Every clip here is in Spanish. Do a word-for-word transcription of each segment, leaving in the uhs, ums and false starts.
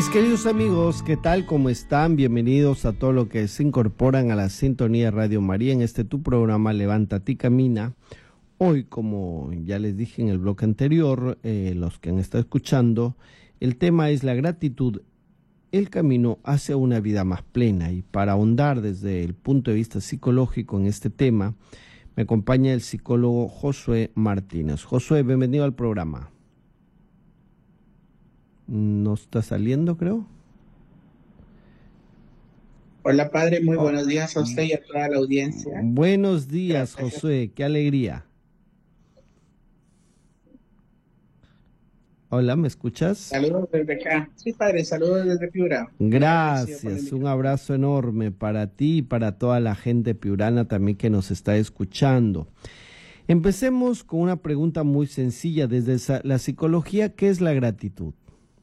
Mis queridos amigos, ¿qué tal? ¿Cómo están? Bienvenidos a todo lo que se incorporan a la sintonía de Radio María en este tu programa Levántate y Camina. Hoy, como ya les dije en el bloque anterior, eh, los que han estado escuchando, el tema es la gratitud, el camino hacia una vida más plena. Y para ahondar desde el punto de vista psicológico en este tema, me acompaña el psicólogo Josué Martínez. Josué, bienvenido al programa. ¿No está saliendo, creo? Hola, padre, muy buenos días a usted y a toda la audiencia. Buenos días, Gracias. Josué, qué alegría. Hola, ¿me escuchas? Saludos desde acá. Sí, padre, saludos desde Piura. Gracias, un abrazo enorme para ti y para toda la gente piurana también que nos está escuchando. Empecemos con una pregunta muy sencilla. Desde la psicología, ¿qué es la gratitud?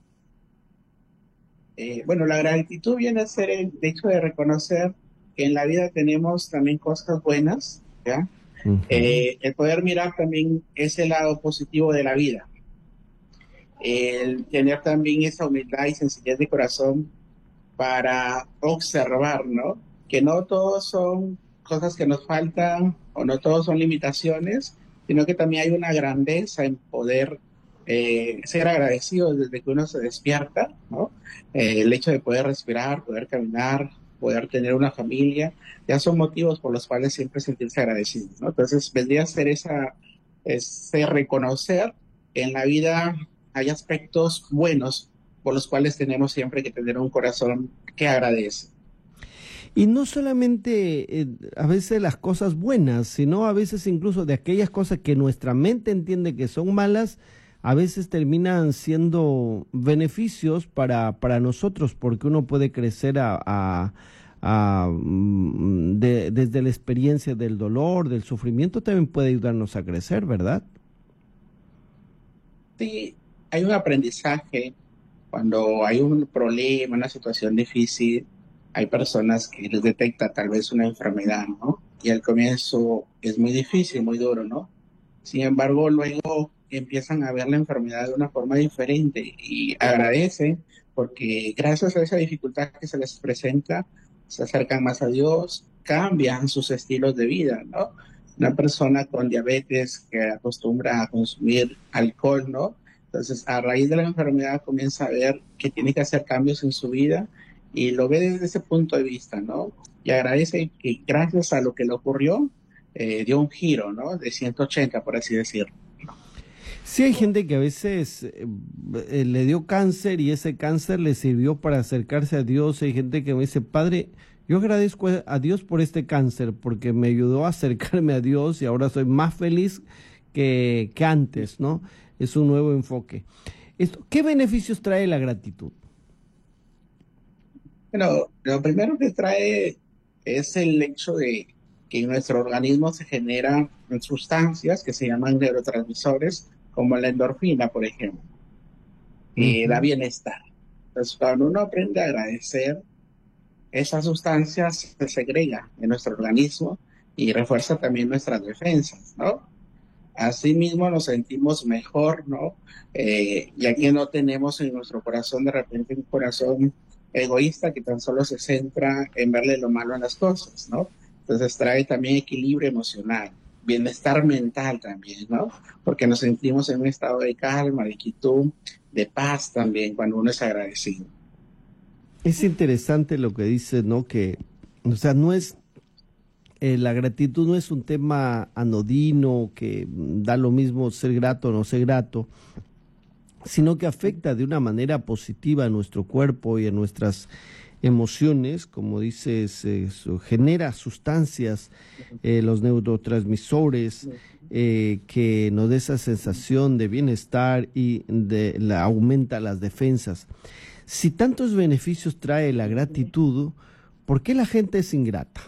Eh, bueno, la gratitud viene a ser el hecho de reconocer que en la vida tenemos también cosas buenas, ¿ya? Uh-huh. Eh, el poder mirar también ese lado positivo de la vida. El tener también esa humildad y sencillez de corazón para observar, ¿no? Que no todos son cosas que nos faltan o no todos son limitaciones, sino que también hay una grandeza en poder eh, ser agradecido desde que uno se despierta, ¿no? Eh, el hecho de poder respirar, poder caminar, poder tener una familia, ya son motivos por los cuales siempre sentirse agradecido, ¿no? Entonces vendría a ser esa, ese reconocer que en la vida hay aspectos buenos por los cuales tenemos siempre que tener un corazón que agradece. Y no solamente eh, a veces las cosas buenas, sino a veces incluso de aquellas cosas que nuestra mente entiende que son malas, a veces terminan siendo beneficios para, para nosotros, porque uno puede crecer a, a, a, de, desde la experiencia del dolor, del sufrimiento, también puede ayudarnos a crecer, ¿verdad? Sí, hay un aprendizaje cuando hay un problema, una situación difícil. Hay personas que les detecta tal vez una enfermedad, ¿no? Y al comienzo es muy difícil, muy duro, ¿no? Sin embargo, luego empiezan a ver la enfermedad de una forma diferente y agradecen porque gracias a esa dificultad que se les presenta, se acercan más a Dios, cambian sus estilos de vida, ¿no? Una persona con diabetes que acostumbra a consumir alcohol, ¿no? Entonces, a raíz de la enfermedad comienza a ver que tiene que hacer cambios en su vida y lo ve desde ese punto de vista, ¿no? Y agradece que gracias a lo que le ocurrió, eh, dio un giro, ¿no? De ciento ochenta, por así decirlo. Sí, hay gente que a veces eh, eh, le dio cáncer y ese cáncer le sirvió para acercarse a Dios. Hay gente que me dice, Padre, yo agradezco a Dios por este cáncer porque me ayudó a acercarme a Dios y ahora soy más feliz que, que antes, ¿no? Es un nuevo enfoque. Esto, ¿qué beneficios trae la gratitud? Bueno, lo primero que trae es el hecho de que en nuestro organismo se generan sustancias que se llaman neurotransmisores, como la endorfina, por ejemplo, que uh-huh. da bienestar. Entonces, cuando uno aprende a agradecer, esas sustancias se segregan en nuestro organismo y refuerza también nuestras defensas, ¿no? Asimismo nos sentimos mejor, ¿no? Eh, ya que no tenemos en nuestro corazón de repente un corazón egoísta que tan solo se centra en verle lo malo a las cosas, ¿no? Entonces trae también equilibrio emocional, bienestar mental también, ¿no? Porque nos sentimos en un estado de calma, de quietud, de paz también cuando uno es agradecido. Es interesante lo que dices, ¿no? Que, o sea, no es, eh, la gratitud no es un tema anodino, que da lo mismo ser grato o no ser grato, sino que afecta de una manera positiva a nuestro cuerpo y a nuestras emociones, como dices, eh, genera sustancias, eh, los neurotransmisores, eh, que nos da esa sensación de bienestar y de la, aumenta las defensas. Si tantos beneficios trae la gratitud, ¿por qué la gente es ingrata?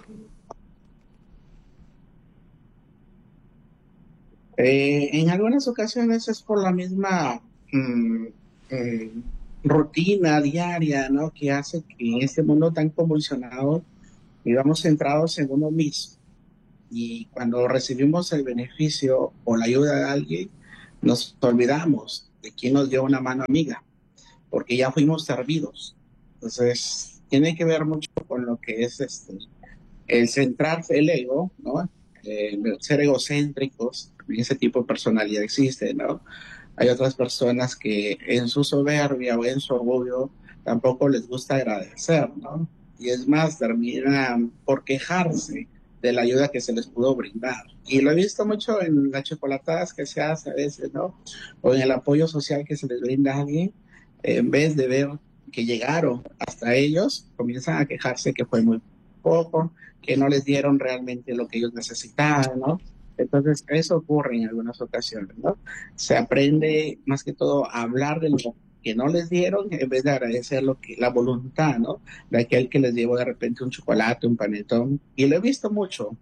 Eh, en algunas ocasiones es por la misma mm, eh, rutina diaria, ¿no? Que hace que en este mundo tan convulsionado vivamos centrados en uno mismo. Y cuando recibimos el beneficio o la ayuda de alguien, nos olvidamos de quién nos dio una mano amiga. porque ya fuimos servidos. Entonces, tiene que ver mucho con lo que es este, el centrarse, el ego, ¿no? Eh, ser egocéntricos, ese tipo de personalidad existe, ¿no? Hay otras personas que en su soberbia o en su orgullo tampoco les gusta agradecer, ¿no? Y es más, terminan por quejarse de la ayuda que se les pudo brindar. Y lo he visto mucho en las chocolatadas que se hace a veces, ¿no? O en el apoyo social que se les brinda a alguien, en vez de ver que llegaron hasta ellos, comienzan a quejarse que fue muy poco, que no les dieron realmente lo que ellos necesitaban, ¿no? Entonces, eso ocurre en algunas ocasiones, ¿no? Se aprende más que todo a hablar de lo que no les dieron en vez de agradecer lo que, la voluntad, ¿no? De aquel que les llevó de repente un chocolate, un panetón. Y lo he visto mucho.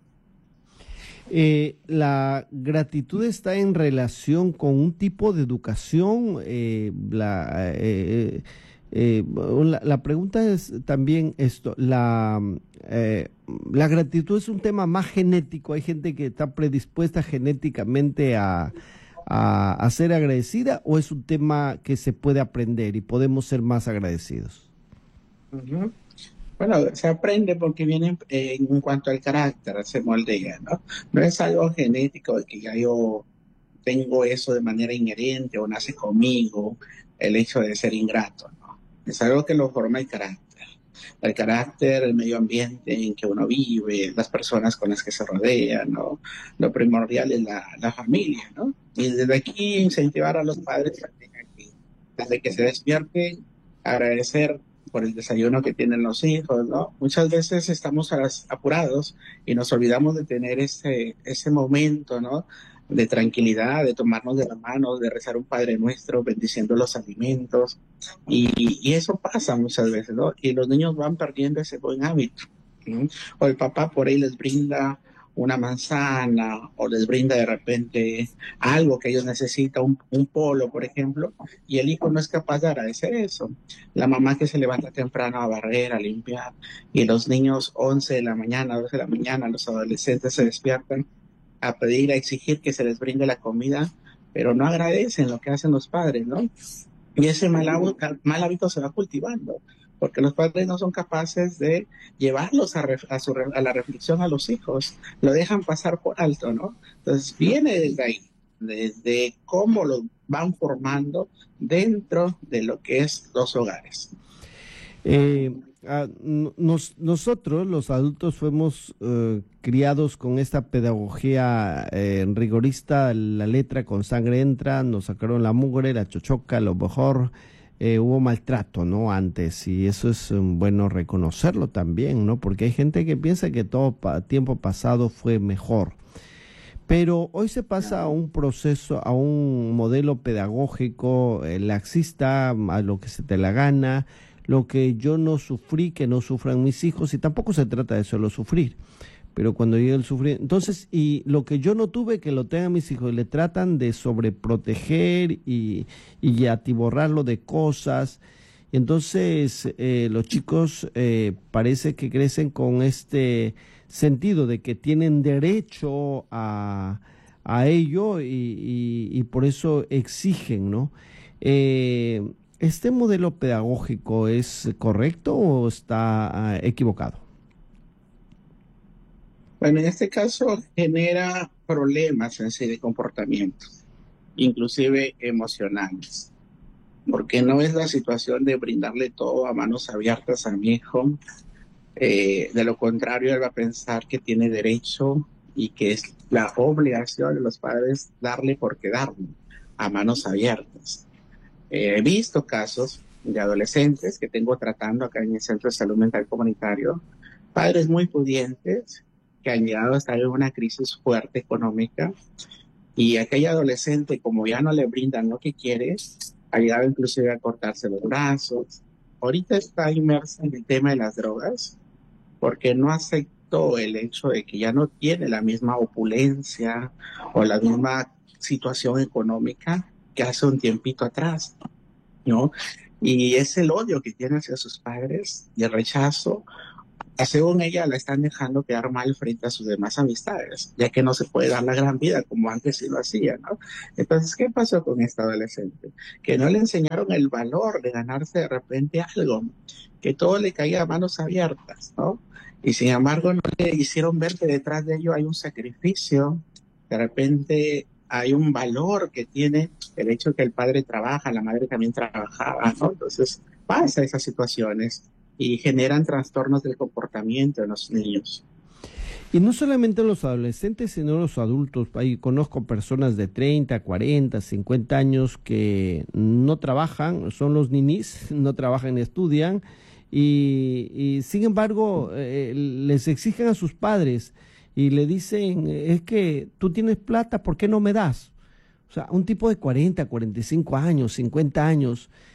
Eh, la gratitud está en relación con un tipo de educación. Eh, la, eh, eh, la, la pregunta es también esto, la, eh, la gratitud es un tema más genético. Hay gente que está predispuesta genéticamente a, a, a ser agradecida, o es un tema que se puede aprender y podemos ser más agradecidos. Uh-huh. Bueno, se aprende porque viene eh, en cuanto al carácter, se moldea, ¿no? No es algo genético de que ya yo tengo eso de manera inherente o nace conmigo, el hecho de ser ingrato, ¿no? Es algo que lo forma el carácter. El carácter, el medio ambiente en que uno vive, las personas con las que se rodea, ¿no? Lo primordial es la, la familia, ¿no? Y desde aquí incentivar a los padres también aquí, desde que se despierten, agradecer por el desayuno que tienen los hijos, ¿no? Muchas veces estamos apurados y nos olvidamos de tener ese, ese momento, ¿no? De tranquilidad, de tomarnos de la mano, de rezar un Padre Nuestro, bendiciendo los alimentos. Y, y eso pasa muchas veces, ¿no? Y los niños van perdiendo ese buen hábito, ¿no? O el papá por ahí les brinda una manzana o les brinda de repente algo que ellos necesitan, un, un polo, por ejemplo, y el hijo no es capaz de agradecer eso. La mamá que se levanta temprano a barrer, a limpiar, y los niños once de la mañana, doce de la mañana, los adolescentes se despiertan a pedir, a exigir que se les brinde la comida, pero no agradecen lo que hacen los padres, ¿no? Y ese mal hábito, mal hábito se va cultivando, porque los padres no son capaces de llevarlos a, ref, a, su, a la reflexión a los hijos, lo dejan pasar por alto, ¿no? Entonces viene desde ahí, desde cómo lo van formando dentro de lo que es los hogares. Eh, a, nos, nosotros, los adultos, fuimos eh, criados con esta pedagogía eh, rigorista, la letra con sangre entra, nos sacaron la mugre, la chochoca, lo mejor, eh, hubo maltrato, ¿no? Antes, y eso es um, bueno reconocerlo también, ¿no? Porque hay gente que piensa que todo pa tiempo pasado fue mejor. Pero hoy se pasa a un proceso, a un modelo pedagógico eh, laxista, a lo que se te la gana, lo que yo no sufrí, que no sufran mis hijos, y tampoco se trata de solo sufrir, pero cuando llega el sufrir, entonces, y lo que yo no tuve, que lo tengan mis hijos, y le tratan de sobreproteger y, y atiborrarlo de cosas, y entonces eh, los chicos eh, parece que crecen con este sentido de que tienen derecho a, a ello y, y, y por eso exigen, ¿no? Eh, ¿Este modelo pedagógico es correcto o está uh, equivocado? Bueno, en este caso genera problemas en sí de comportamiento, inclusive emocionales, porque no es la situación de brindarle todo a manos abiertas a mi hijo. Eh, de lo contrario, él va a pensar que tiene derecho y que es la obligación de los padres darle por quedarle a manos abiertas. Eh, he visto casos de adolescentes que tengo tratando acá en el Centro de Salud Mental Comunitario, padres muy pudientes que han llegado a estar en una crisis fuerte económica, y aquella adolescente, como ya no le brindan lo que quiere, ha llegado inclusive a cortarse los brazos. Ahorita está inmersa en el tema de las drogas porque no aceptó el hecho de que ya no tiene la misma opulencia o la misma situación económica que hace un tiempito atrás, ¿no? Y es el odio que tiene hacia sus padres y el rechazo según ella, la están dejando quedar mal frente a sus demás amistades, ya que no se puede dar la gran vida como antes sí lo hacía, ¿no? Entonces, ¿qué pasó con esta adolescente? Que no le enseñaron el valor de ganarse de repente algo, que todo le caía a manos abiertas, ¿no? Y sin embargo, no le hicieron ver que detrás de ello hay un sacrificio, de repente hay un valor que tiene el hecho de que el padre trabaja, la madre también trabajaba, ¿no? Entonces, pasa esas situaciones y generan trastornos del comportamiento en los niños. Y no solamente los adolescentes, sino los adultos. Ahí conozco personas de treinta, cuarenta, cincuenta años que no trabajan, son los ninis, no trabajan ni estudian, y, y sin embargo eh, les exigen a sus padres y le dicen, es que tú tienes plata, ¿por qué no me das? O sea, un tipo de cuarenta, cuarenta y cinco años, cincuenta años,